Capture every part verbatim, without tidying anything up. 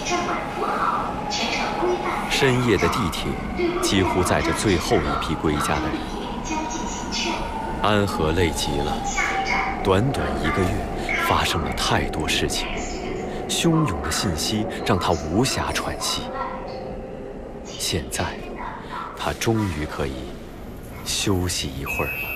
深夜的地铁几乎载着最后一批归家的人。安和累极了，短短一个月，发生了太多事情，汹涌的信息让他无暇喘息。现在，他终于可以休息一会儿了。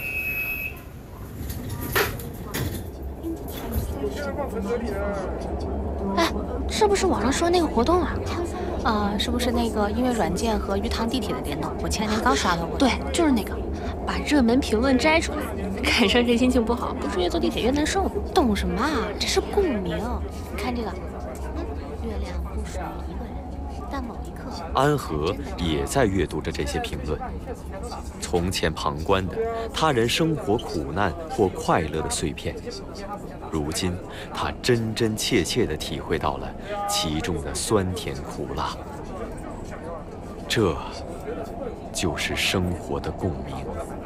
哎，是不是网上说那个活动啊？啊、呃，是不是那个音乐软件和鱼塘地铁的联动？我前两天刚刷到过。对，就是那个，把热门评论摘出来，赶上谁心情不好，不是越坐地铁越难受吗？懂什么啊？这是共鸣。你看这个，嗯，月亮不属于一个人，但某一刻， 安和也在阅读着这些评论。从前旁观的他人生活苦难或快乐的碎片。 如今，他真真切切地体会到了其中的酸甜苦辣，这就是生活的共鸣。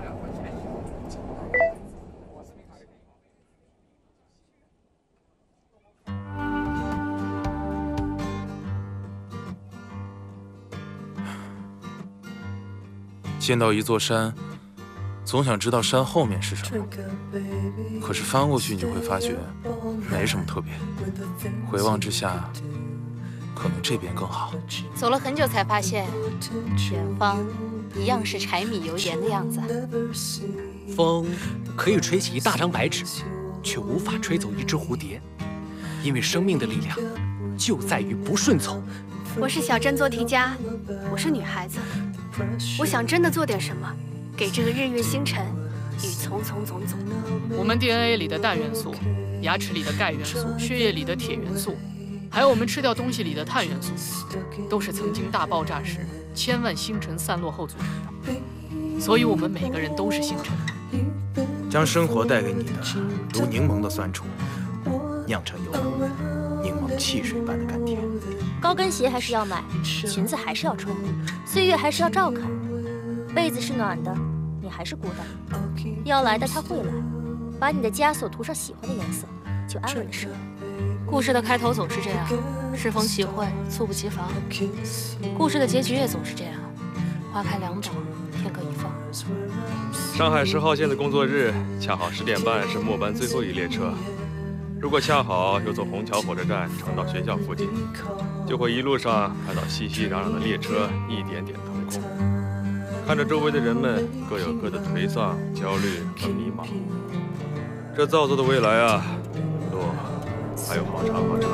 见到一座山，总想知道山后面是什么。 可是翻过去你会发觉，没什么特别。回望之下，可能这边更好。 走了很久才发现，远方一样是柴米油盐的样子。 风可以吹起一大张白纸，却无法吹走一只蝴蝶，因为生命的力量就在于不顺从。 我是小镇做题家，我是女孩子，我想真的做点什么，给这个日月星辰。 与从从总总， 我们 D N A 里的氮元素，牙齿里的钙元素，血液里的铁元素，还有我们吃掉东西里的碳元素，都是曾经大爆炸时千万星辰散落后组成的。所以，我们每个人都是星辰。 将生活带给你的如柠檬的酸楚，酿成犹如柠檬汽水般的甘甜。 高跟鞋还是要买，裙子还是要穿，岁月还是要照看，被子是暖的。 你还是孤单，要来的他会来，把你的枷锁涂上喜欢的颜色，就安稳的生活。 故事的开头总是这样，适逢其会，猝不及防；故事的结局也总是这样，花开两朵，天各一方。 上海十号线的工作日，恰好十点半是末班最后一列车。如果恰好又从虹桥火车站乘到学校附近，就会一路上看到熙熙攘攘的列车一点点腾空。 看着周围的人们各有各的颓丧、焦虑和迷茫，这造作的未来啊，路还有好长好长。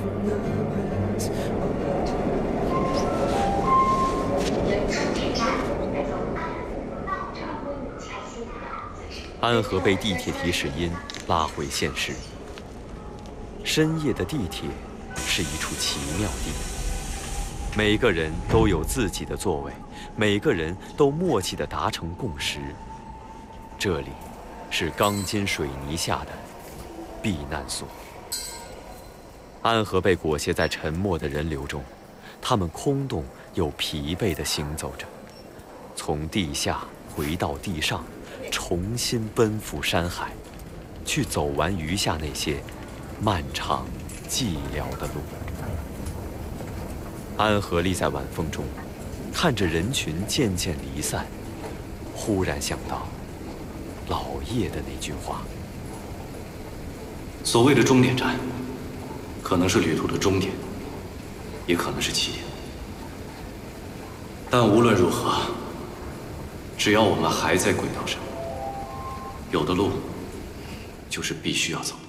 安和被地铁提示音拉回现实。深夜的地铁是一处奇妙地，每个人都有自己的座位。 每个人都默契地达成共识。这里，是钢筋水泥下的避难所。安和被裹挟在沉默的人流中，他们空洞又疲惫地行走着，从地下回到地上，重新奔赴山海，去走完余下那些漫长寂寥的路。安和立在晚风中。 看着人群渐渐离散，忽然想到老叶的那句话：“ 所谓的终点站，可能是旅途的终点，也可能是起点。但无论如何，只要我们还在轨道上，有的路就是必须要走的。”